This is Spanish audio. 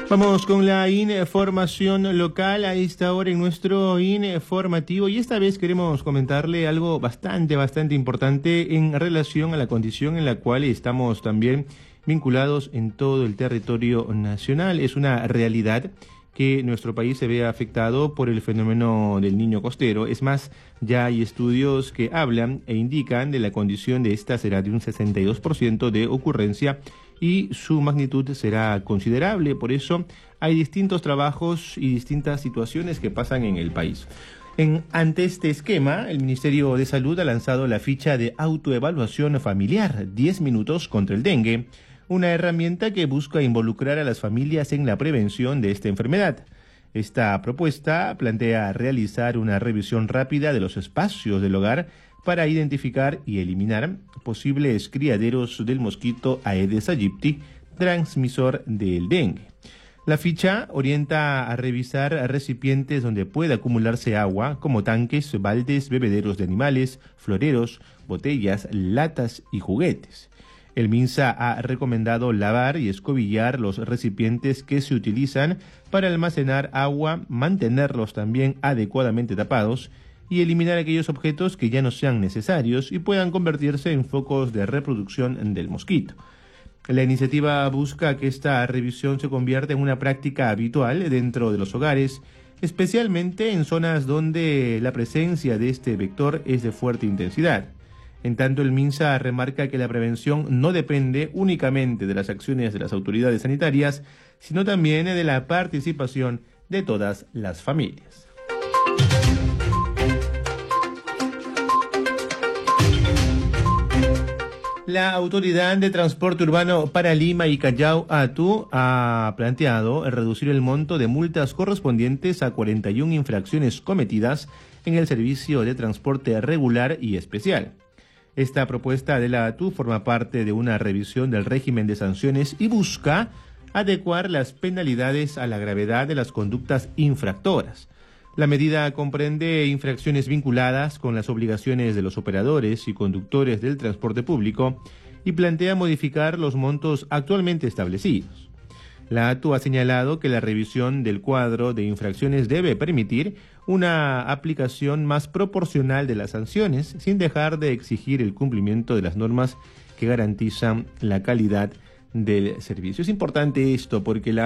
Vamos con la información local a esta hora en nuestro informativo, y esta vez queremos comentarle algo bastante importante en relación a la condición en la cual estamos también vinculados en todo el territorio nacional. Es una realidad que nuestro país se ve afectado por el fenómeno del niño costero. Es más, ya hay estudios que hablan e indican de la condición de esta será de un 62% de ocurrencia y su magnitud será considerable. Por eso hay distintos trabajos y distintas situaciones que pasan en el país. Ante este esquema, el Ministerio de Salud ha lanzado la ficha de autoevaluación familiar, 10 minutos contra el dengue, una herramienta que busca involucrar a las familias en la prevención de esta enfermedad. Esta propuesta plantea realizar una revisión rápida de los espacios del hogar para identificar y eliminar posibles criaderos del mosquito Aedes aegypti, transmisor del dengue. La ficha orienta a revisar recipientes donde pueda acumularse agua, como tanques, baldes, bebederos de animales, floreros, botellas, latas y juguetes. El MINSA ha recomendado lavar y escobillar los recipientes que se utilizan para almacenar agua, mantenerlos también adecuadamente tapados y eliminar aquellos objetos que ya no sean necesarios y puedan convertirse en focos de reproducción del mosquito. La iniciativa busca que esta revisión se convierta en una práctica habitual dentro de los hogares, especialmente en zonas donde la presencia de este vector es de fuerte intensidad. En tanto, el MINSA remarca que la prevención no depende únicamente de las acciones de las autoridades sanitarias, sino también de la participación de todas las familias. La Autoridad de Transporte Urbano para Lima y Callao, ATU, ha planteado reducir el monto de multas correspondientes a 41 infracciones cometidas en el servicio de transporte regular y especial. Esta propuesta de la ATU forma parte de una revisión del régimen de sanciones y busca adecuar las penalidades a la gravedad de las conductas infractoras. La medida comprende infracciones vinculadas con las obligaciones de los operadores y conductores del transporte público y plantea modificar los montos actualmente establecidos. La ATU ha señalado que la revisión del cuadro de infracciones debe permitir una aplicación más proporcional de las sanciones, sin dejar de exigir el cumplimiento de las normas que garantizan la calidad del servicio. Es importante esto porque la